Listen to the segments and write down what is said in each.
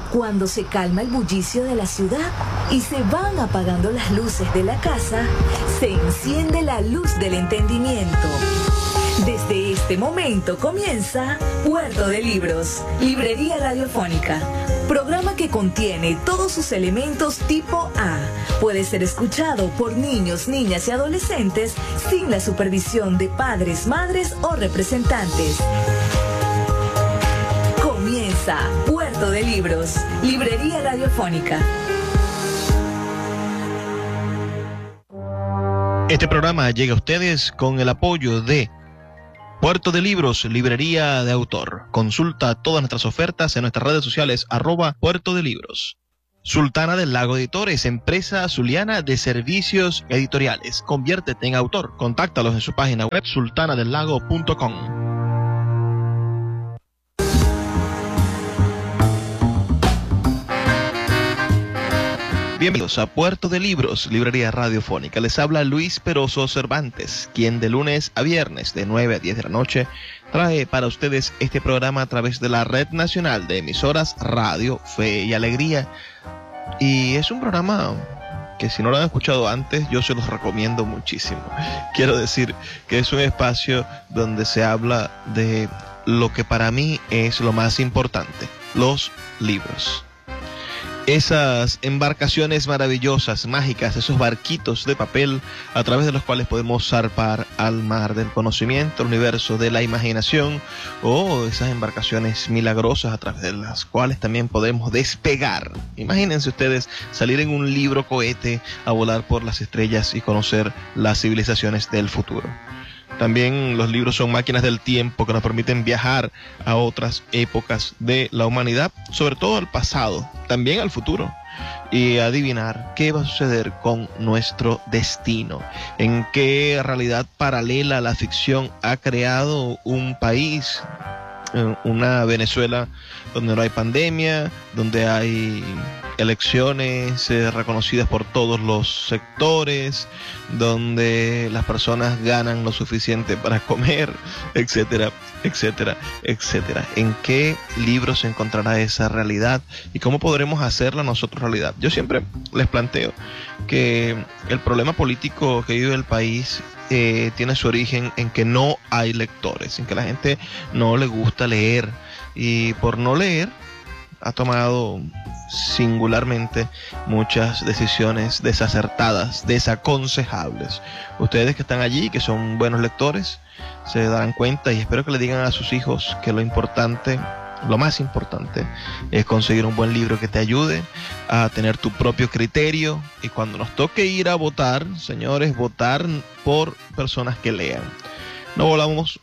Cuando se calma el bullicio de la ciudad y se van apagando las luces de la casa, se enciende la luz del entendimiento. Desde este momento comienza Puerto de Libros, librería radiofónica. Programa que contiene todos sus elementos tipo A. Puede ser escuchado por niños, niñas y adolescentes sin la supervisión de padres, madres o representantes. Comienza Puerto de Libros, librería radiofónica. Este programa llega a ustedes con el apoyo de Puerto de Libros, librería de autor. Consulta todas nuestras ofertas en nuestras redes sociales, @Puerto de Libros. Sultana del Lago Editores, empresa zuliana de servicios editoriales. Conviértete en autor. Contáctalos en su página web sultanadelago.com. Bienvenidos a Puerto de Libros, librería radiofónica. Les habla Luis Peroso Cervantes, quien de lunes a viernes de 9 a 10 de la noche trae para ustedes este programa a través de la Red Nacional de Emisoras Radio Fe y Alegría. Y es un programa que, si no lo han escuchado antes, yo se los recomiendo muchísimo. Quiero decir que es un espacio donde se habla de lo que para mí es lo más importante: los libros. Esas embarcaciones maravillosas, mágicas, esos barquitos de papel a través de los cuales podemos zarpar al mar del conocimiento, al universo de la imaginación, o esas embarcaciones milagrosas a través de las cuales también podemos despegar. Imagínense ustedes salir en un libro cohete a volar por las estrellas y conocer las civilizaciones del futuro. También los libros son máquinas del tiempo que nos permiten viajar a otras épocas de la humanidad, sobre todo al pasado, también al futuro, y adivinar qué va a suceder con nuestro destino, en qué realidad paralela a la ficción ha creado un país, una Venezuela donde no hay pandemia, donde hay elecciones reconocidas por todos los sectores, donde las personas ganan lo suficiente para comer, etcétera, etcétera, etcétera. ¿En qué libro se encontrará esa realidad y cómo podremos hacerla nosotros realidad? Yo siempre les planteo que el problema político que vive el país tiene su origen en que no hay lectores, en que la gente no le gusta leer, y por no leer ha tomado singularmente muchas decisiones desacertadas, desaconsejables. Ustedes que están allí, que son buenos lectores, se darán cuenta, y espero que le digan a sus hijos que lo importante, lo más importante, es conseguir un buen libro que te ayude a tener tu propio criterio, y cuando nos toque ir a votar, señores, votar por personas que lean. No volvamos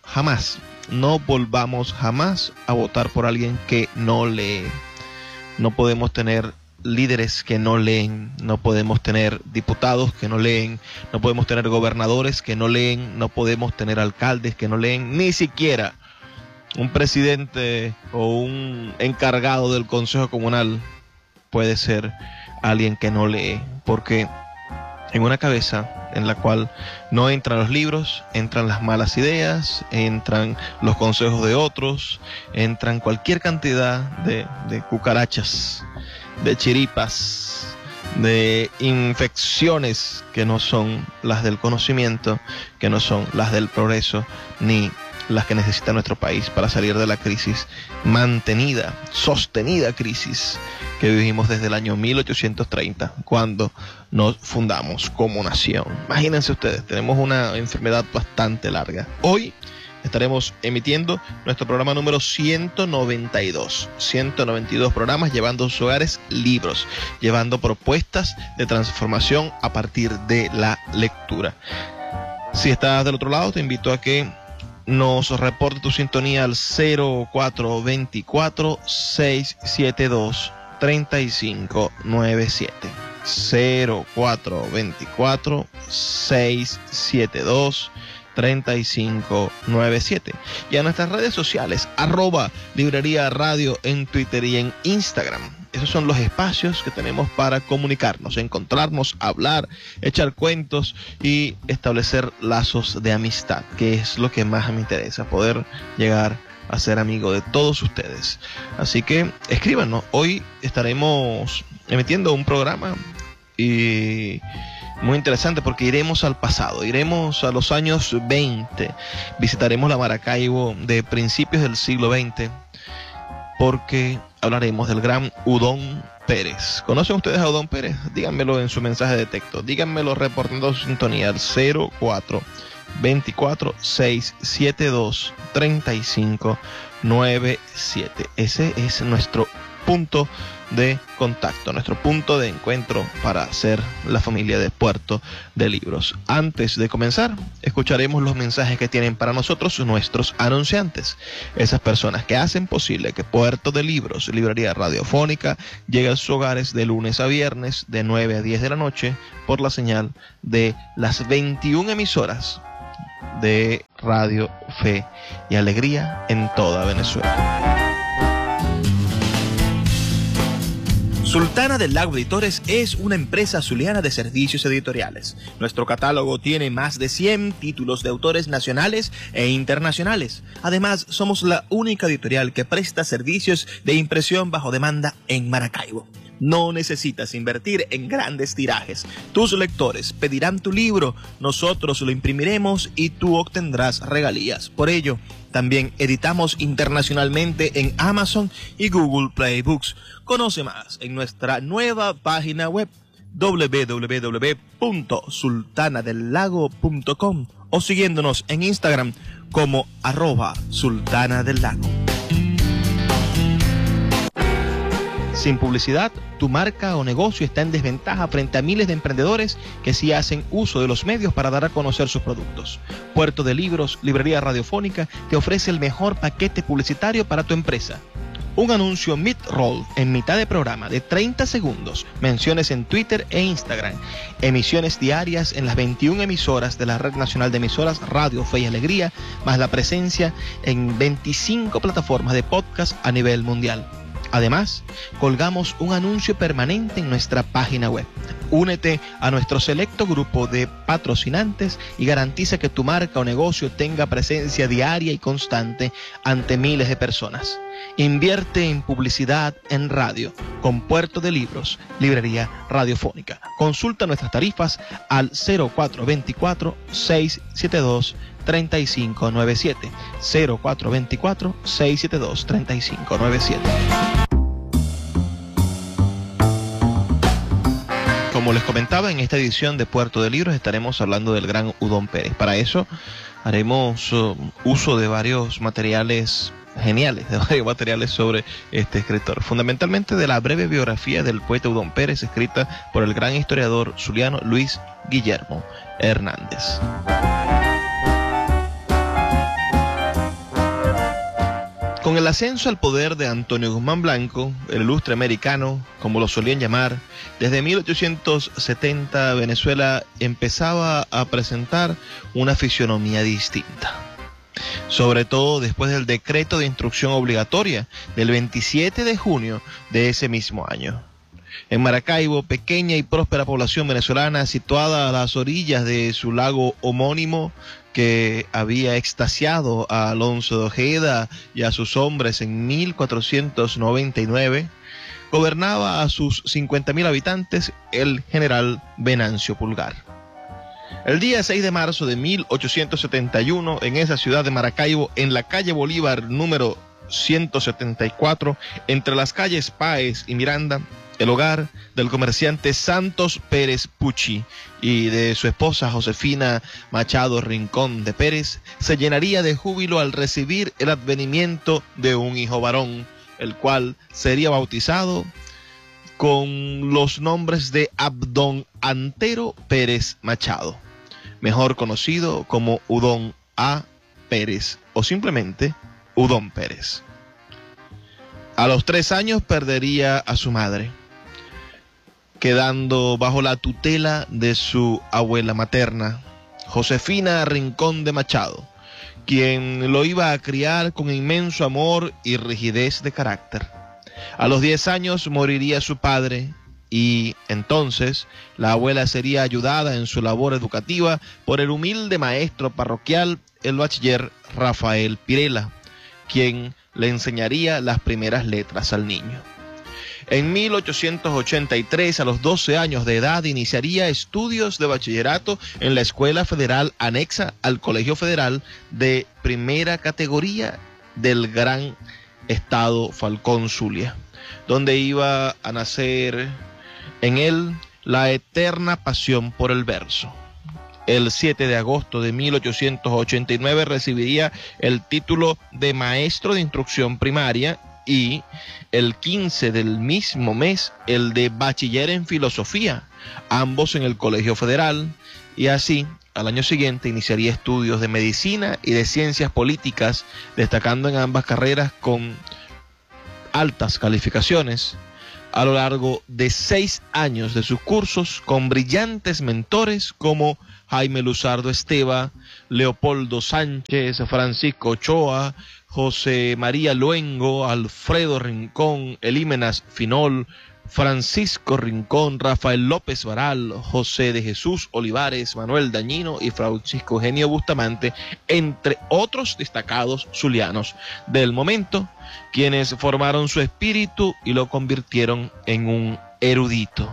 jamás a votar por alguien que no lee. No podemos tener líderes que no leen, no podemos tener diputados que no leen, no podemos tener gobernadores que no leen, no podemos tener alcaldes que no leen, ni siquiera un presidente o un encargado del Consejo Comunal puede ser alguien que no lee, porque en una cabeza en la cual no entran los libros, entran las malas ideas, entran los consejos de otros, entran cualquier cantidad de cucarachas, de chiripas, de infecciones que no son las del conocimiento, que no son las del progreso, ni las que necesita nuestro país para salir de la crisis mantenida, sostenida crisis que vivimos desde el año 1830, cuando nos fundamos como nación. Imagínense ustedes, tenemos una enfermedad bastante larga. Hoy estaremos emitiendo nuestro programa número 192. 192 programas llevando a sus hogares libros, llevando propuestas de transformación a partir de la lectura. Si estás del otro lado, te invito a que nos reporte tu sintonía al 0424-672-3597. 0424-672-3597. Y a nuestras redes sociales, @librería radio en Twitter y en Instagram. Esos son los espacios que tenemos para comunicarnos, encontrarnos, hablar, echar cuentos y establecer lazos de amistad, que es lo que más me interesa, poder llegar a ser amigo de todos ustedes. Así que escríbanos. Hoy estaremos emitiendo un programa y muy interesante porque iremos al pasado, iremos a los años 20, visitaremos la Maracaibo de principios del siglo XX, porque hablaremos del gran Udón Pérez. ¿Conocen ustedes a Udón Pérez? Díganmelo en su mensaje de texto, díganmelo reportando su sintonía al 0424-672-3597. Ese es nuestro punto de contacto, nuestro punto de encuentro para ser la familia de Puerto de Libros. Antes de comenzar, escucharemos los mensajes que tienen para nosotros nuestros anunciantes, esas personas que hacen posible que Puerto de Libros, librería radiofónica, llegue a sus hogares de lunes a viernes de 9 a 10 de la noche por la señal de las 21 emisoras de Radio Fe y Alegría en toda Venezuela. Sultana del Lago Editores es una empresa zuliana de servicios editoriales. Nuestro catálogo tiene más de 100 títulos de autores nacionales e internacionales. Además, somos la única editorial que presta servicios de impresión bajo demanda en Maracaibo. No necesitas invertir en grandes tirajes. Tus lectores pedirán tu libro, nosotros lo imprimiremos y tú obtendrás regalías. Por ello, también editamos internacionalmente en Amazon y Google Play Books. Conoce más en nuestra nueva página web www.sultanadelago.com o siguiéndonos en Instagram como @sultanadelago. Sin publicidad, tu marca o negocio está en desventaja frente a miles de emprendedores que sí hacen uso de los medios para dar a conocer sus productos. Puerto de Libros, librería radiofónica, te ofrece el mejor paquete publicitario para tu empresa. Un anuncio mid-roll en mitad de programa de 30 segundos, menciones en Twitter e Instagram, emisiones diarias en las 21 emisoras de la Red Nacional de Emisoras Radio Fe y Alegría, más la presencia en 25 plataformas de podcast a nivel mundial. Además, colgamos un anuncio permanente en nuestra página web. Únete a nuestro selecto grupo de patrocinantes y garantiza que tu marca o negocio tenga presencia diaria y constante ante miles de personas. Invierte en publicidad en radio con Puerto de Libros, librería radiofónica. Consulta nuestras tarifas al 0424-672-3597. 0424-672-3597. Como les comentaba, en esta edición de Puerto de Libros estaremos hablando del gran Udón Pérez. Para eso haremos uso de varios materiales geniales, de varios materiales sobre este escritor. Fundamentalmente de la breve biografía del poeta Udón Pérez, escrita por el gran historiador zuliano Luis Guillermo Hernández. Con el ascenso al poder de Antonio Guzmán Blanco, el ilustre americano, como lo solían llamar, desde 1870 Venezuela empezaba a presentar una fisionomía distinta. Sobre todo después del decreto de instrucción obligatoria del 27 de junio de ese mismo año. En Maracaibo, pequeña y próspera población venezolana situada a las orillas de su lago homónimo, que había extasiado a Alonso de Ojeda y a sus hombres en 1499, gobernaba a sus 50.000 habitantes el general Venancio Pulgar. El día 6 de marzo de 1871, en esa ciudad de Maracaibo, en la calle Bolívar número 174, entre las calles Páez y Miranda, el hogar del comerciante Santos Pérez Pucci y de su esposa Josefina Machado Rincón de Pérez se llenaría de júbilo al recibir el advenimiento de un hijo varón, el cual sería bautizado con los nombres de Abdón Antero Pérez Machado, mejor conocido como Udón A. Pérez o simplemente Udón Pérez. A los 3 años perdería a su madre, quedando bajo la tutela de su abuela materna, Josefina Rincón de Machado, quien lo iba a criar con inmenso amor y rigidez de carácter. A los 10 años moriría su padre y entonces la abuela sería ayudada en su labor educativa por el humilde maestro parroquial, el bachiller Rafael Pirela, quien le enseñaría las primeras letras al niño. En 1883, a los 12 años de edad, iniciaría estudios de bachillerato en la Escuela Federal anexa al Colegio Federal de primera categoría del gran estado Falcón Zulia, donde iba a nacer en él la eterna pasión por el verso. El 7 de agosto de 1889 recibiría el título de maestro de instrucción primaria y el 15 del mismo mes el de bachiller en filosofía, ambos en el Colegio Federal, y así al año siguiente iniciaría estudios de medicina y de ciencias políticas, destacando en ambas carreras con altas calificaciones a lo largo de 6 años de sus cursos, con brillantes mentores como Jaime Luzardo Esteva, Leopoldo Sánchez, Francisco Ochoa, José María Luengo, Alfredo Rincón, Elímenas Finol, Francisco Rincón, Rafael López Varal, José de Jesús Olivares, Manuel Dañino y Francisco Eugenio Bustamante, entre otros destacados zulianos del momento, quienes formaron su espíritu y lo convirtieron en un erudito.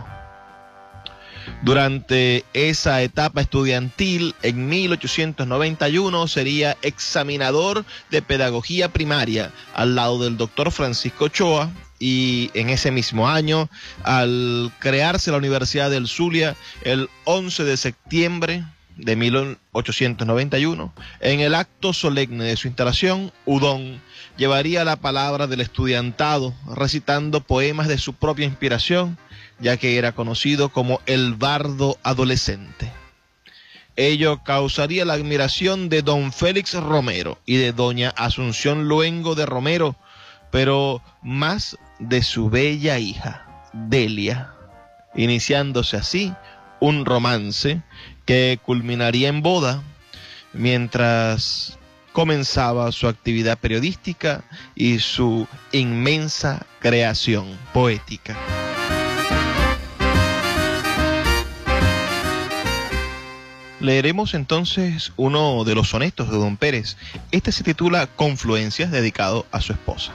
Durante esa etapa estudiantil, en 1891, sería examinador de pedagogía primaria al lado del doctor Francisco Ochoa, y en ese mismo año, al crearse la Universidad del Zulia, el 11 de septiembre de 1891, en el acto solemne de su instalación, Udón llevaría la palabra del estudiantado, recitando poemas de su propia inspiración, ya que era conocido como el bardo adolescente. Ello causaría la admiración de don Félix Romero y de doña Asunción Luengo de Romero, pero más de su bella hija, Delia, iniciándose así un romance que culminaría en boda, mientras comenzaba su actividad periodística y su inmensa creación poética. Leeremos entonces uno de los sonetos de don Pérez. Este se titula Confluencias, dedicado a su esposa.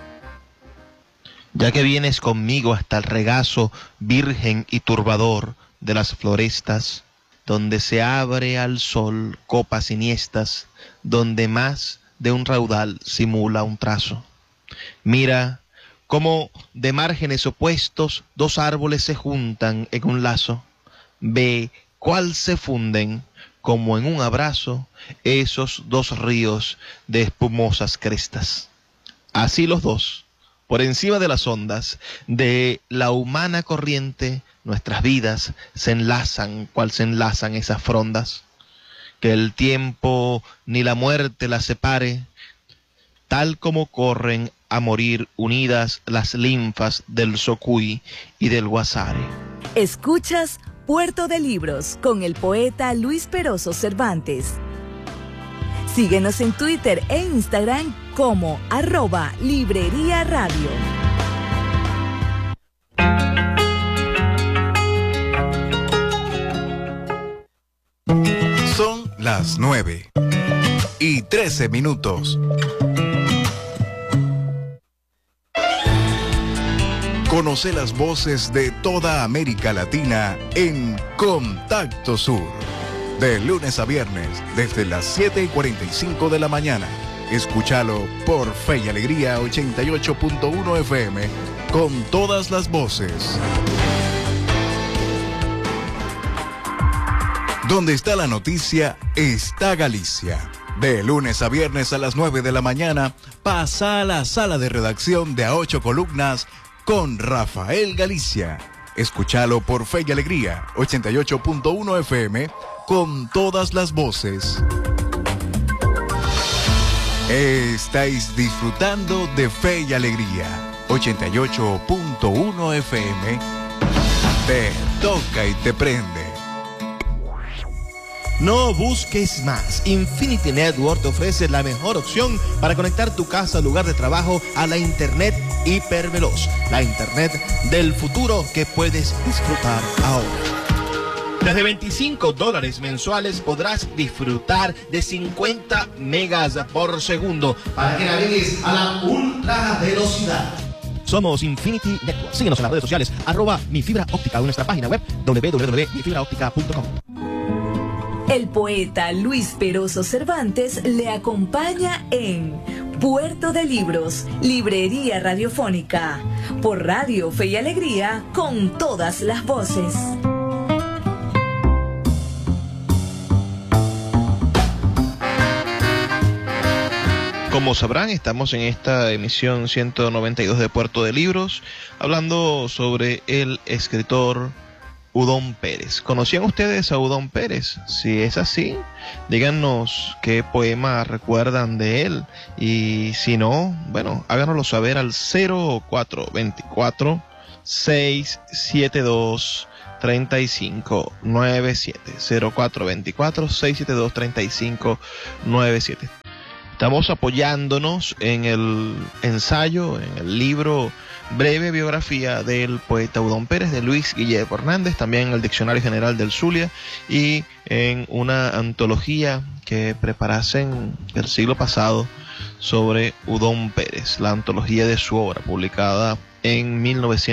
Ya que vienes conmigo hasta el regazo virgen y turbador de las florestas, donde se abre al sol copas siniestras, donde más de un raudal simula un trazo. Mira cómo de márgenes opuestos dos árboles se juntan en un lazo. Ve cuál se funden como en un abrazo esos dos ríos de espumosas crestas. Así los dos, por encima de las ondas de la humana corriente, nuestras vidas se enlazan, cual se enlazan esas frondas. Que el tiempo ni la muerte las separe, tal como corren a morir unidas las linfas del Socuy y del Guasare. Escuchas Puerto de Libros con el poeta Luis Peroso Cervantes. Síguenos en Twitter e Instagram como @Librería Radio. Son las 9:13. Conoce las voces de toda América Latina en Contacto Sur. De lunes a viernes, desde las 7:45 de la mañana. Escúchalo por Fe y Alegría 88.1 FM, con todas las voces. Donde está la noticia, está Galicia. De lunes a viernes a las 9 de la mañana, pasa a la sala de redacción de A Ocho Columnas con Rafael Galicia. Escúchalo por Fe y Alegría 88.1 FM, con todas las voces. Estáis disfrutando de Fe y Alegría 88.1 FM. Te toca y te prende. No busques más. Infinity Network te ofrece la mejor opción para conectar tu casa o lugar de trabajo a la internet hiperveloz. La internet del futuro que puedes disfrutar ahora. Desde $25 mensuales podrás disfrutar de 50 megas por segundo para que navegues a la ultra velocidad. Somos Infinity Network. Síguenos en las redes sociales, @mifibra óptica, o en nuestra página web www.mifibraoptica.com. El poeta Luis Peroso Cervantes le acompaña en Puerto de Libros, Librería Radiofónica, por Radio Fe y Alegría, con todas las voces. Como sabrán, estamos en esta emisión 192 de Puerto de Libros, hablando sobre el escritor Udón Pérez. ¿Conocían ustedes a Udón Pérez? Si es así, díganos qué poema recuerdan de él. Y si no, bueno, háganoslo saber al 0424-672-3597. 0424-672-3597. Estamos apoyándonos en el ensayo, en el libro Breve Biografía del Poeta Udón Pérez, de Luis Guillermo Hernández, también en el Diccionario General del Zulia, y en una antología que preparasen el siglo pasado sobre Udón Pérez, la antología de su obra, publicada en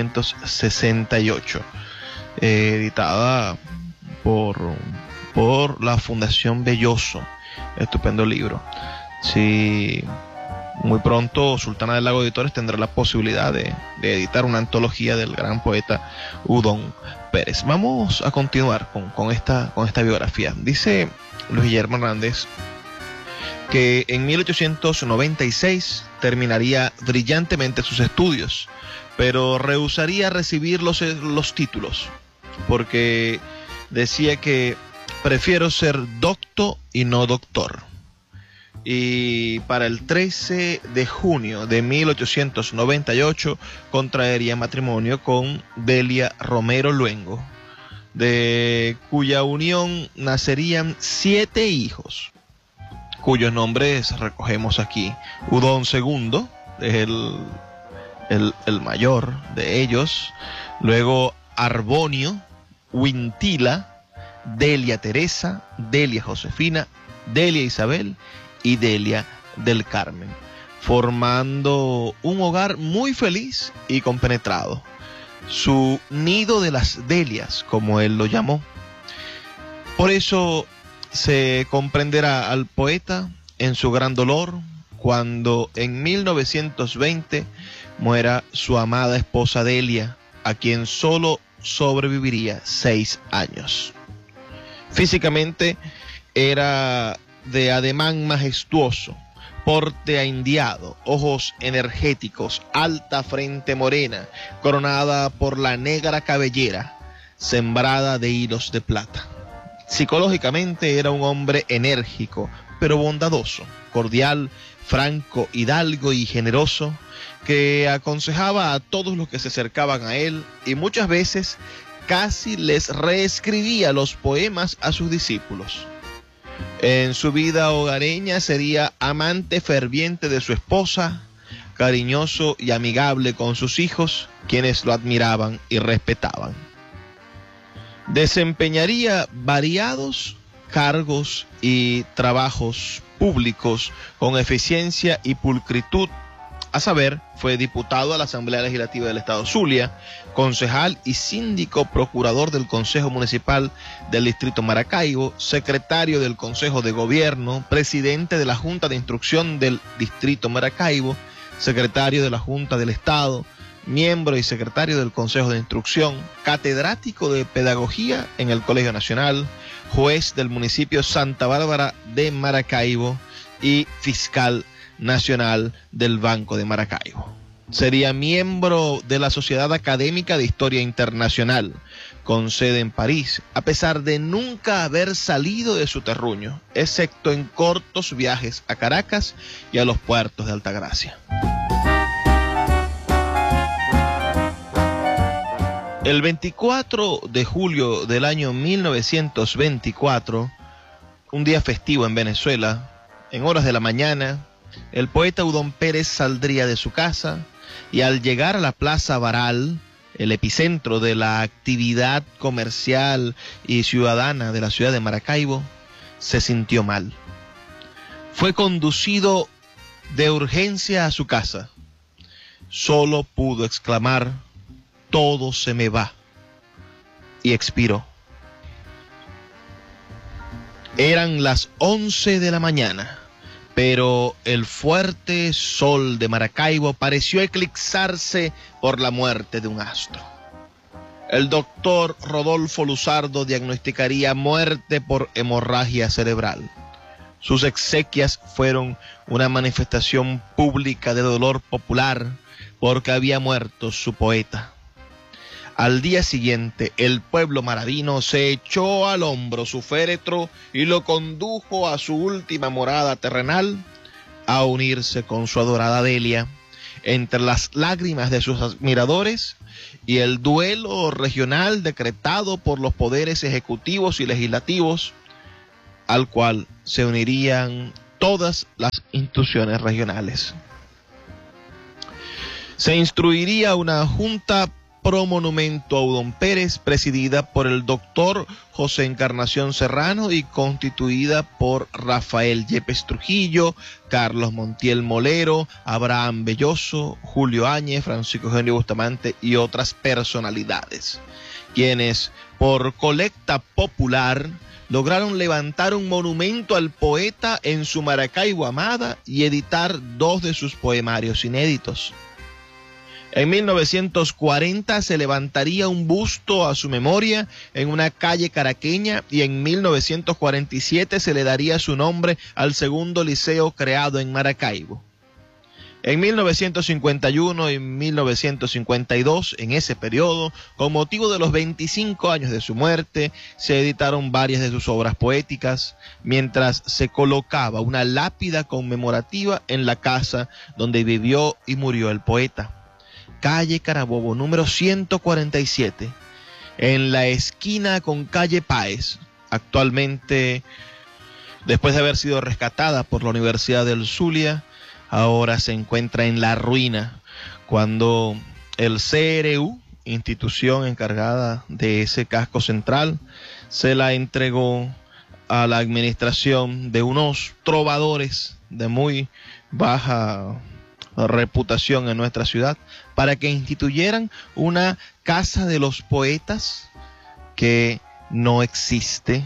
1968, editada por la Fundación Belloso. Estupendo libro. Sí, muy pronto Sultana del Lago Editores tendrá la posibilidad de editar una antología del gran poeta Udón Pérez. Vamos a continuar con esta biografía. Dice Luis Guillermo Hernández que en 1896 terminaría brillantemente sus estudios, pero rehusaría recibir los títulos, porque decía que prefiero ser docto y no doctor. Y para el 13 de junio de 1898 contraería matrimonio con Delia Romero Luengo, de cuya unión nacerían 7 hijos, cuyos nombres recogemos aquí. Udón II, el mayor de ellos, luego Arbonio, Huintila, Delia Teresa, Delia Josefina, Delia Isabel y Delia del Carmen, formando un hogar muy feliz y compenetrado, su nido de las Delias, como él lo llamó. Por eso se comprenderá al poeta en su gran dolor cuando en 1920 muera su amada esposa Delia, a quien solo sobreviviría 6 años. Físicamente era de ademán majestuoso, porte ahindiado, ojos energéticos, alta frente morena, coronada por la negra cabellera, sembrada de hilos de plata. Psicológicamente era un hombre enérgico, pero bondadoso, cordial, franco, hidalgo y generoso, que aconsejaba a todos los que se acercaban a él y muchas veces casi les reescribía los poemas a sus discípulos. En su vida hogareña sería amante ferviente de su esposa, cariñoso y amigable con sus hijos, quienes lo admiraban y respetaban. Desempeñaría variados cargos y trabajos públicos con eficiencia y pulcritud. A saber, fue diputado a la Asamblea Legislativa del Estado Zulia, concejal y síndico procurador del Consejo Municipal del Distrito Maracaibo, secretario del Consejo de Gobierno, presidente de la Junta de Instrucción del Distrito Maracaibo, secretario de la Junta del Estado, miembro y secretario del Consejo de Instrucción, catedrático de Pedagogía en el Colegio Nacional, juez del municipio Santa Bárbara de Maracaibo y fiscal nacional del Banco de Maracaibo. Sería miembro de la Sociedad Académica de Historia Internacional, con sede en París, a pesar de nunca haber salido de su terruño, excepto en cortos viajes a Caracas y a los puertos de Altagracia. El 24 de julio del año 1924, un día festivo en Venezuela, en horas de la mañana, el poeta Udón Pérez saldría de su casa y al llegar a la Plaza Baral, el epicentro de la actividad comercial y ciudadana de la ciudad de Maracaibo, se sintió mal. Fue conducido de urgencia a su casa. Solo pudo exclamar: todo se me va, y expiró. Eran las 11 de la mañana, pero el fuerte sol de Maracaibo pareció eclipsarse por la muerte de un astro. El doctor Rodolfo Luzardo diagnosticaría muerte por hemorragia cerebral. Sus exequias fueron una manifestación pública de dolor popular porque había muerto su poeta. Al día siguiente, el pueblo maravino se echó al hombro su féretro y lo condujo a su última morada terrenal, a unirse con su adorada Delia, entre las lágrimas de sus admiradores y el duelo regional decretado por los poderes ejecutivos y legislativos, al cual se unirían todas las instituciones regionales. Se instruiría una junta pro monumento a Udón Pérez, presidida por el doctor José Encarnación Serrano y constituida por Rafael Yepes Trujillo, Carlos Montiel Molero, Abraham Belloso, Julio Áñez, Francisco Eugenio Bustamante y otras personalidades, quienes por colecta popular lograron levantar un monumento al poeta en su Maracaibo amada y editar 2 de sus poemarios inéditos. En 1940 se levantaría un busto a su memoria en una calle caraqueña y en 1947 se le daría su nombre al segundo liceo creado en Maracaibo. En 1951 y 1952, en ese periodo, con motivo de los 25 años de su muerte, se editaron varias de sus obras poéticas, mientras se colocaba una lápida conmemorativa en la casa donde vivió y murió el poeta. Calle Carabobo, número 147, en la esquina con calle Páez. Actualmente, después de haber sido rescatada por la Universidad del Zulia, ahora se encuentra en la ruina, cuando el CRU, institución encargada de ese casco central, se la entregó a la administración de unos trovadores de muy baja reputación en nuestra ciudad, para que instituyeran una casa de los poetas que no existe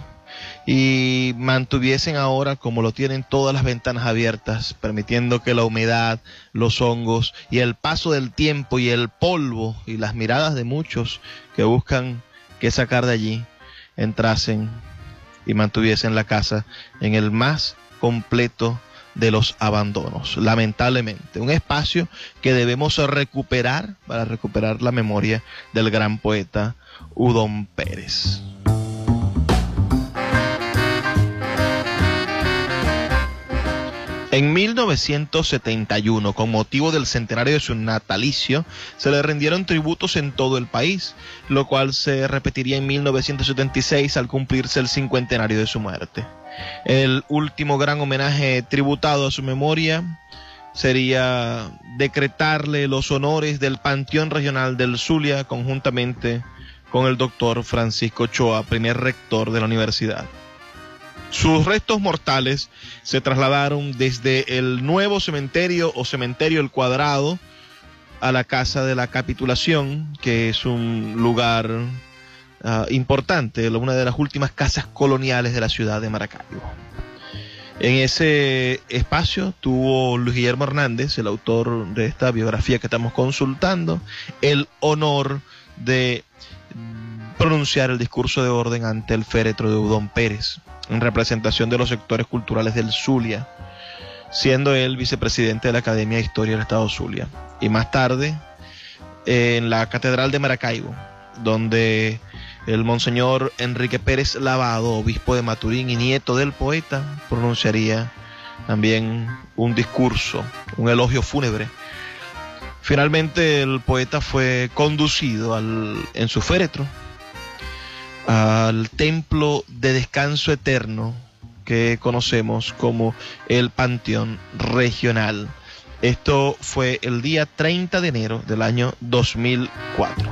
y mantuviesen ahora, como lo tienen, todas las ventanas abiertas, permitiendo que la humedad, los hongos y el paso del tiempo y el polvo y las miradas de muchos que buscan qué sacar de allí entrasen y mantuviesen la casa en el más completo de los abandonos. Lamentablemente, un espacio que debemos recuperar para recuperar la memoria del gran poeta Udón Pérez. En 1971, con motivo del centenario de su natalicio, se le rindieron tributos en todo el país, lo cual se repetiría en 1976 al cumplirse el 50º de su muerte. El último gran homenaje tributado a su memoria sería decretarle los honores del Panteón Regional del Zulia conjuntamente con el doctor Francisco Ochoa, primer rector de la universidad. Sus restos mortales se trasladaron desde el nuevo cementerio o cementerio El Cuadrado a la Casa de la Capitulación, que es un lugar importante, una de las últimas casas coloniales de la ciudad de Maracaibo. En ese espacio tuvo Luis Guillermo Hernández, el autor de esta biografía que estamos consultando, el honor de pronunciar el discurso de orden ante el féretro de Udón Pérez, en representación de los sectores culturales del Zulia, siendo él vicepresidente de la Academia de Historia del Estado Zulia. Y más tarde, en la Catedral de Maracaibo, donde el monseñor Enrique Pérez Lavado, obispo de Maturín y nieto del poeta, pronunciaría también un discurso, un elogio fúnebre. Finalmente el poeta fue conducido en su féretro al templo de descanso eterno que conocemos como el Panteón Regional Esto fue el día 30 de enero del año 2004.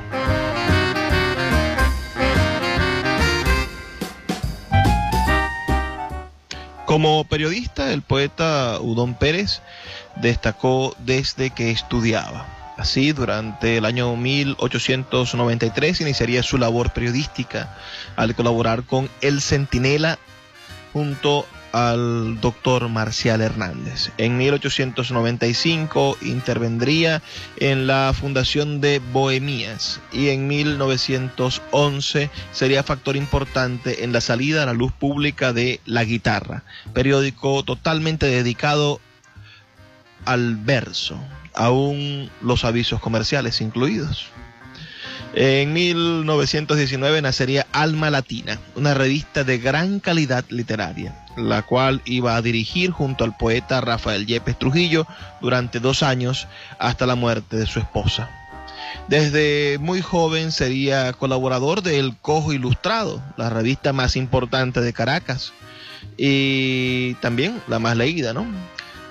Como periodista, el poeta Udón Pérez destacó desde que estudiaba. Así, durante el año 1893 iniciaría su labor periodística al colaborar con El Centinela junto al doctor Marcial Hernández. En 1895 intervendría en la fundación de Bohemias y en 1911 sería factor importante en la salida a la luz pública de La Guitarra, periódico totalmente dedicado al verso, aún los avisos comerciales incluidos. En 1919 nacería Alma Latina, una revista de gran calidad literaria, la cual iba a dirigir junto al poeta Rafael Yepes Trujillo durante 2 años hasta la muerte de su esposa. Desde muy joven sería colaborador de El Cojo Ilustrado, la revista más importante de Caracas, y también la más leída, ¿no?